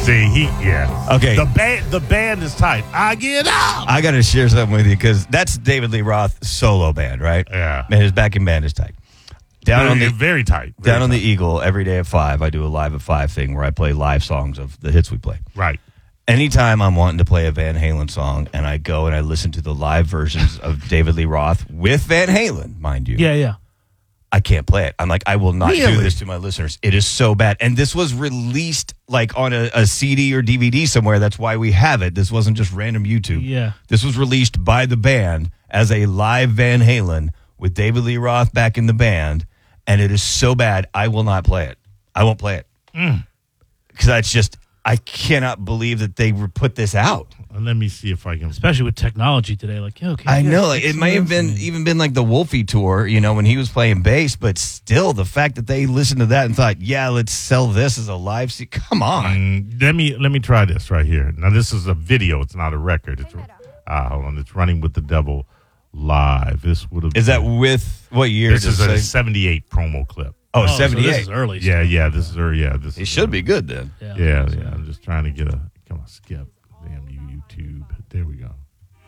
See, Okay. The band is tight. I get out. I got to share something with you because that's David Lee Roth solo band, right? Yeah. Man, his backing band is tight. Very tight. Down on the Eagle, every day at 5, I do a live at 5 thing where I play live songs of the hits we play. Right. Anytime I'm wanting to play a Van Halen song and I go and I listen to the live versions of David Lee Roth with Van Halen, mind you. Yeah. I can't play it. I'm like, I will not Really? do this to my listeners. It is so bad. And this was released like on a CD or DVD somewhere. That's why we have it. This wasn't just random YouTube. Yeah. This was released by the band as a live Van Halen with David Lee Roth back in the band. And it is so bad, I will not play it. I won't play it. Because that's just, I cannot believe that they put this out. Let me see if I can. Especially with technology today. Like, okay. I know, like it may have been even been like the Wolfie tour, when he was playing bass, but still the fact that they listened to that and thought, yeah, let's sell this as a live CD. Come on. Let me try this right here. Now this is a video. It's not a record. It's hold on. It's Running with the Devil live. This would have. Is that with what year? This is a 78 promo clip. Oh, so 78. this is early. Yeah. This is early. Yeah, this. It should be good then. Yeah. I'm just trying to get a. Come on, skip. Damn you, YouTube. There we go.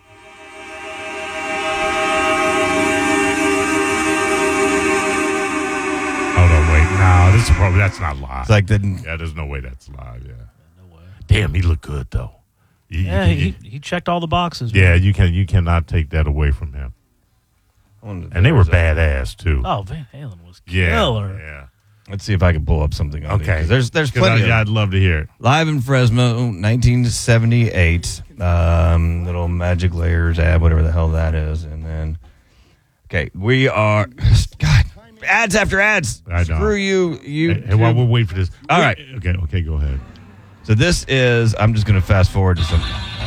Hold on, wait. No, this is probably that's not live. It's like yeah, there's no way that's live. Yeah. No way. Damn, he looked good though. He checked all the boxes. Yeah, you cannot take that away from him. And they were badass too. Oh, Van Halen was killer. Yeah. Let's see if I can pull up something. On Okay. There's plenty. I'd love to hear it. Live in Fresno, 1978. Little Magic Layers ad, whatever the hell that is, and then okay, we are. God, ads after ads. I know. Screw you. Hey, while we'll wait for this. All right. Okay. Go ahead. So this is. I'm just going to fast forward to some.